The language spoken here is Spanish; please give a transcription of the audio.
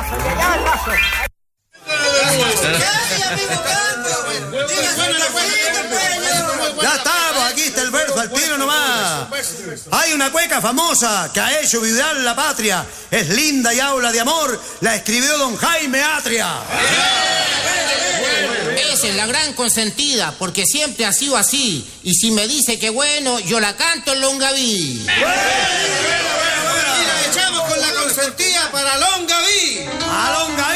vaso, ya va el vaso. Ya estamos, aquí está el verso al tiro nomás. Hay una cueca famosa que ha hecho vibrar la patria. Es linda y habla de amor. La escribió don Jaime Atria. Esa es la gran consentida, porque siempre ha sido así. Y si me dice que bueno, yo la canto en Longaví. Y la echamos con la consentida para Longaví. A Longaví.